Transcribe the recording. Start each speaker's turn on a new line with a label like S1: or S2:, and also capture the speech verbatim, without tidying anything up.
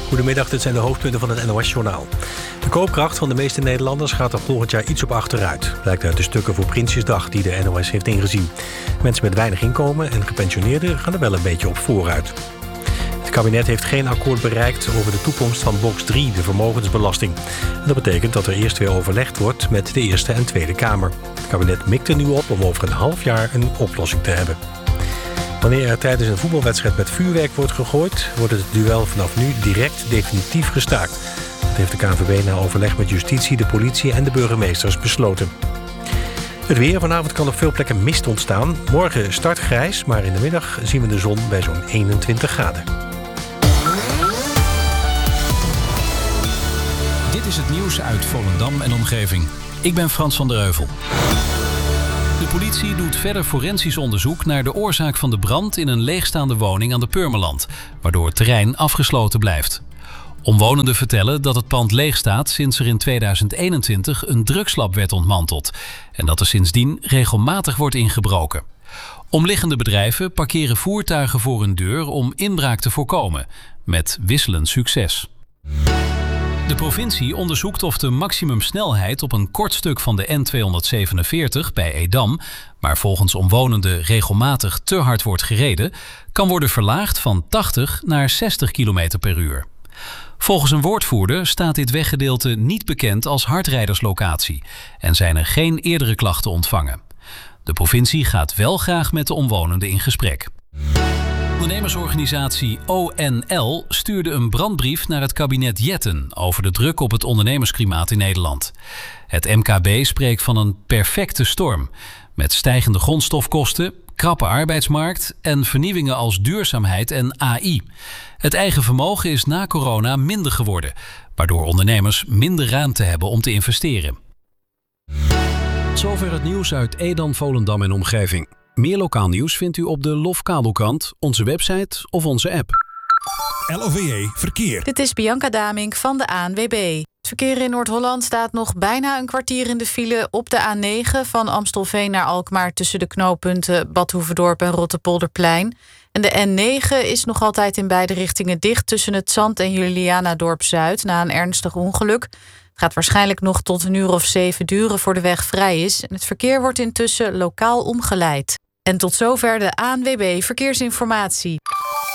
S1: Goedemiddag, dit zijn de hoofdpunten van het N O S-journaal. De koopkracht van de meeste Nederlanders gaat er volgend jaar iets op achteruit. Blijkt uit de stukken voor Prinsjesdag die de N O S heeft ingezien. Mensen met weinig inkomen en gepensioneerden gaan er wel een beetje op vooruit. Het kabinet heeft geen akkoord bereikt over de toekomst van box drie, de vermogensbelasting. En dat betekent dat er eerst weer overlegd wordt met de Eerste en Tweede Kamer. Het kabinet mikt er nu op om over een half jaar een oplossing te hebben. Wanneer er tijdens een voetbalwedstrijd met vuurwerk wordt gegooid, wordt het duel vanaf nu direct definitief gestaakt. Dat heeft de K N V B na overleg met justitie, de politie en de burgemeesters besloten. Het weer. Vanavond kan op veel plekken mist ontstaan. Morgen start grijs, maar in de middag zien we de zon bij zo'n eenentwintig graden.
S2: Dit is het nieuws uit Volendam en omgeving. Ik ben Frans van der Heuvel. De politie doet verder forensisch onderzoek naar de oorzaak van de brand in een leegstaande woning aan de Purmerland, waardoor het terrein afgesloten blijft. Omwonenden vertellen dat het pand leeg staat sinds er in tweeduizend eenentwintig een drugslab werd ontmanteld en dat er sindsdien regelmatig wordt ingebroken. Omliggende bedrijven parkeren voertuigen voor hun deur om inbraak te voorkomen, met wisselend succes. De provincie onderzoekt of de maximumsnelheid op een kort stuk van de N tweehonderdzevenenveertig bij Edam, waar volgens omwonenden regelmatig te hard wordt gereden, kan worden verlaagd van tachtig naar zestig kilometer per uur. Volgens een woordvoerder staat dit weggedeelte niet bekend als hardrijderslocatie en zijn er geen eerdere klachten ontvangen. De provincie gaat wel graag met de omwonenden in gesprek. Ondernemersorganisatie O N L stuurde een brandbrief naar het kabinet Jetten over de druk op het ondernemersklimaat in Nederland. Het M K B spreekt van een perfecte storm, met stijgende grondstofkosten, krappe arbeidsmarkt en vernieuwingen als duurzaamheid en A I. Het eigen vermogen is na corona minder geworden, waardoor ondernemers minder ruimte hebben om te investeren.
S3: Zover het nieuws uit Edam, Volendam en omgeving. Meer lokaal nieuws vindt u op de Lof Kabelkrant, onze website of onze app.
S4: L O V J Verkeer.
S5: Dit is Bianca Damink van de A N W B. Het verkeer in Noord-Holland staat nog bijna een kwartier in de file op de A negen van Amstelveen naar Alkmaar tussen de knooppunten Bad Hoeverdorp en Rotterpolderplein. En de N negen is nog altijd in beide richtingen dicht tussen het Zand en Julianadorp Zuid na een ernstig ongeluk. Het gaat waarschijnlijk nog tot een uur of zeven duren voor de weg vrij is. En het verkeer wordt intussen lokaal omgeleid. En tot zover de A N W B Verkeersinformatie.